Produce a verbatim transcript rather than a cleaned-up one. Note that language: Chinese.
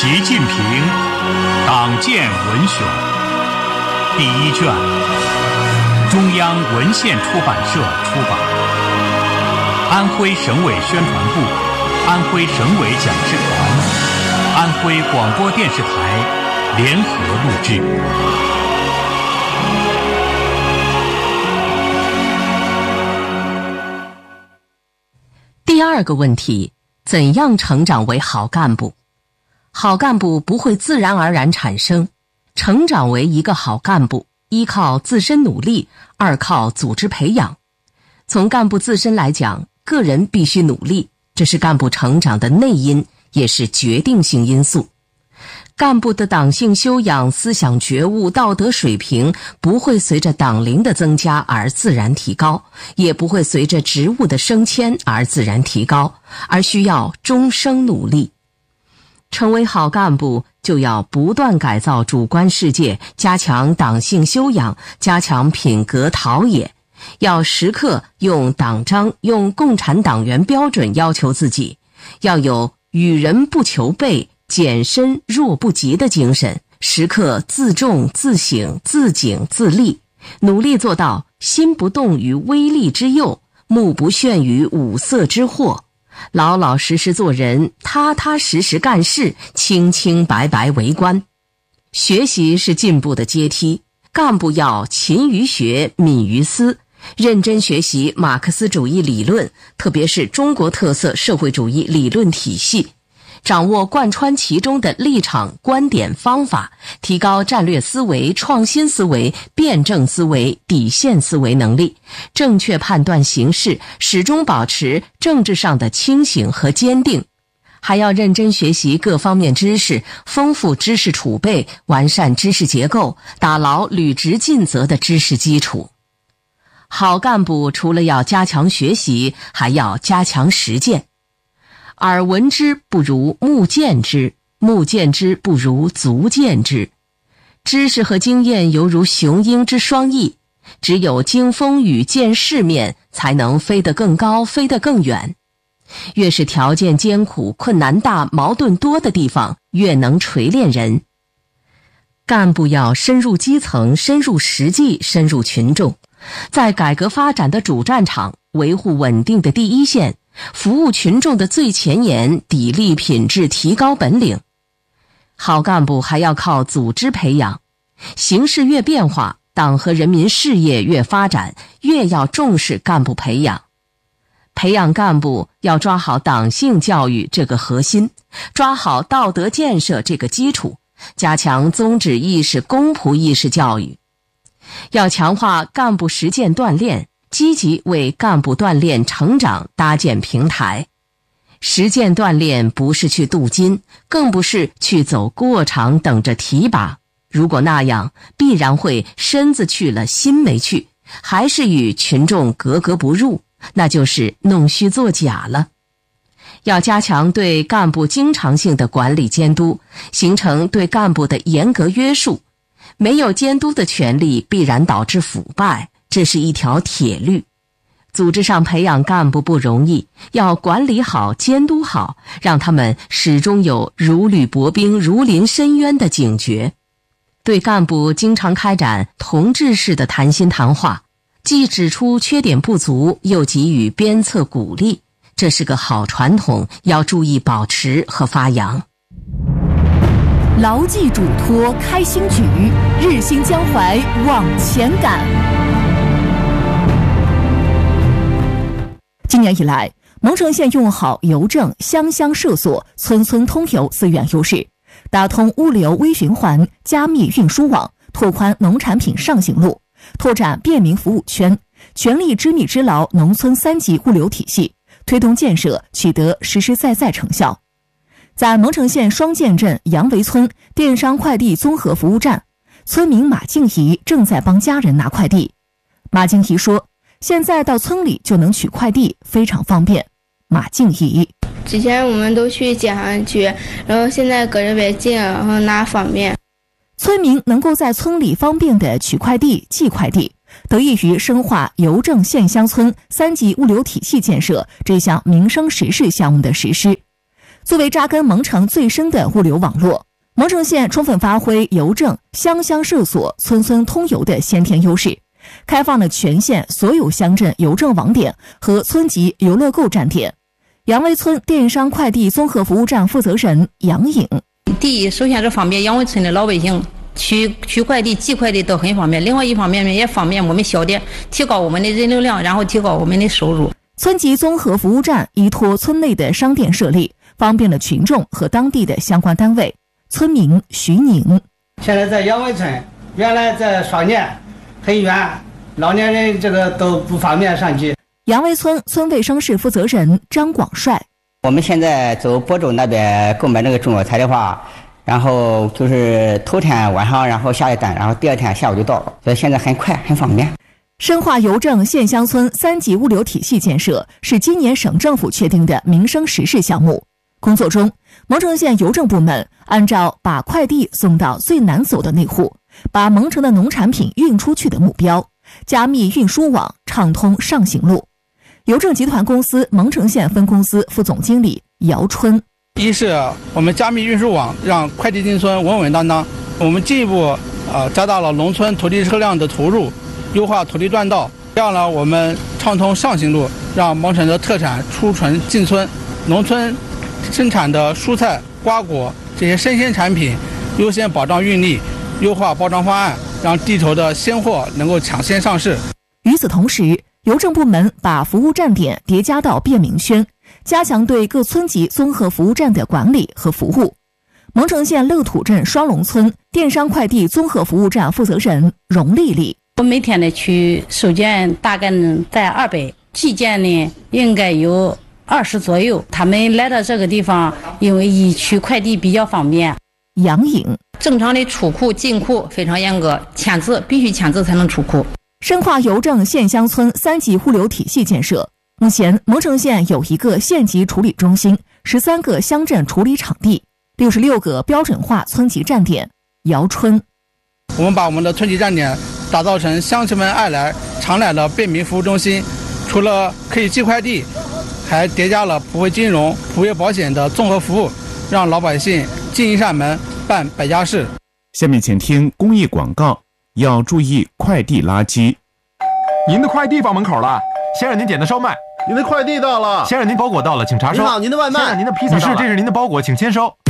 习近平党建文选第一卷，中央文献出版社出版，安徽省委宣传部、安徽省委讲师团、安徽广播电视台联合录制。 第二个问题，怎样成长为好干部？好干部不会自然而然产生，成长为一个好干部，一靠自身努力，二靠组织培养。从干部自身来讲，个人必须努力，这是干部成长的内因，也是决定性因素。干部的党性修养、思想觉悟、道德水平不会随着党龄的增加而自然提高，也不会随着职务的升迁而自然提高，而需要终生努力。成为好干部，就要不断改造主观世界，加强党性修养，加强品格陶冶，要时刻用党章、用共产党员标准要求自己，要有与人不求备、俭身弱不及的精神，时刻自重、自省、自警、自立，努力做到心不动于威力之诱，目不眩于五色之惑，老老实实做人，踏踏实实干事，清清白白为官。学习是进步的阶梯，干部要勤于学，敏于思，认真学习马克思主义理论，特别是中国特色社会主义理论体系，掌握贯穿其中的立场、观点、方法，提高战略思维、创新思维、辩证思维、底线思维能力，正确判断形势，始终保持政治上的清醒和坚定。还要认真学习各方面知识，丰富知识储备，完善知识结构，打牢履职尽责的知识基础。好干部除了要加强学习，还要加强实践。耳闻之不如目见之，目见之不如足见之。知识和经验犹如雄鹰之双翼，只有经风雨见世面，才能飞得更高，飞得更远。越是条件艰苦、困难大、矛盾多的地方，越能锤炼人。干部要深入基层，深入实际，深入群众，在改革发展的主战场，维护稳定的第一线，服务群众的最前沿，砥砺品质，提高本领。好干部还要靠组织培养，形势越变化，党和人民事业越发展，越要重视干部培养。培养干部要抓好党性教育这个核心，抓好道德建设这个基础，加强宗旨意识、公仆意识教育。要强化干部实践锻炼，积极为干部锻炼成长搭建平台。实践锻炼不是去镀金，更不是去走过场等着提拔，如果那样，必然会身子去了心没去，还是与群众格格不入，那就是弄虚作假了。要加强对干部经常性的管理监督，形成对干部的严格约束。没有监督的权利，必然导致腐败，这是一条铁律。组织上培养干部不容易，要管理好、监督好，让他们始终有如履薄冰、如临深渊的警觉。对干部经常开展同志式的谈心谈话，既指出缺点不足，又给予鞭策鼓励，这是个好传统，要注意保持和发扬。 牢记嘱托开新举，日新江淮往前赶。今年以来，蒙城县用好邮政乡乡设所、村村通邮资源优势，打通物流微循环、加密运输网，拓宽农产品上行路，拓展便民服务圈，全力织密织牢农村三级物流体系，推动建设取得实实在在成效。在蒙城县双涧镇杨围村电商快递综合服务站，村民马静怡正在帮家人拿快递。马静怡说，现在到村里就能取快递，非常方便。马静怡： 之前我们都去街上取，然后现在搁这边近，然后拿方便。 村民能够在村里方便的取快递、寄快递，得益于深化邮政县乡村三级物流体系建设这项民生实事项目的实施。 作为扎根蒙城最深的物流网络，蒙城县充分发挥邮政乡乡社所、村村通邮的先天优势，开放了全县所有乡镇邮政网点和村级邮乐购站点。杨威村电商快递综合服务站负责人杨颖： 第一，首先是方便杨威村的老百姓取取快递、寄快递都很方便。另外一方面呢，也方便我们小店提高我们的人流量，然后提高我们的收入。 村级综合服务站依托村内的商店设立，方便了群众和当地的相关单位。村民徐宁： 现在在杨威村，原来在双年很远，老年人这个都不方便上去。 杨威村村卫生室负责人张广帅： 我们现在走亳州那边购买那个中药材的话，然后就是头天晚上然后下一单，然后第二天下午就到了，所以现在很快很方便。 深化邮政县乡村三级物流体系建设是今年省政府确定的民生实事项目。工作中，蒙城县邮政部门按照把快递送到最难走的那户，把蒙城的农产品运出去的目标，加密运输网，畅通上行路。邮政集团公司蒙城县分公司副总经理姚春： 一是我们加密运输网，让快递进村稳稳当当。我们进一步呃加大了农村土地车辆的投入，优化土地段道，这样呢我们畅通上行路，让蒙城的特产出城进村，农村生产的蔬菜、瓜果这些生鲜产品优先保障运力，优化包装方案，让地头的鲜货能够抢先上市。 与此同时，邮政部门把服务站点叠加到便民轩，加强对各村级综合服务站的管理和服务。蒙城县乐土镇双龙村电商快递综合服务站负责人荣丽丽： 我每天的去收件大概在二百，寄件呢应该有二十左右。他们来到这个地方，因为一取快递比较方便。 杨颖： 正常的出库进库非常严格，签字必须签字才能出库。 深化邮政县乡村三级物流体系建设。目前，蒙城县有一个县级处理中心，十三个乡镇处理场地，六十六个标准化村级站点。姚春： 我们把我们的村级站点打造成乡亲们爱来常来的便民服务中心，除了可以寄快递，还叠加了普惠金融、普惠保险的综合服务，让老百姓进一扇门办百家事。 下面请听公益广告，要注意快递垃圾。 您的快递放门口了，先生您点的烧麦。 您的快递到了， 先生您包裹到了，请查收。 您好，您的外卖。 先生您的披萨到了。女士，这是您的包裹，请签收。